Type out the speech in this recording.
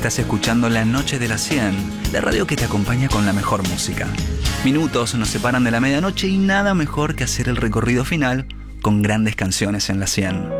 Estás escuchando La Noche de las 100, la radio que te acompaña con la mejor música. Minutos nos separan de la medianoche y nada mejor que hacer el recorrido final con grandes canciones en la 100.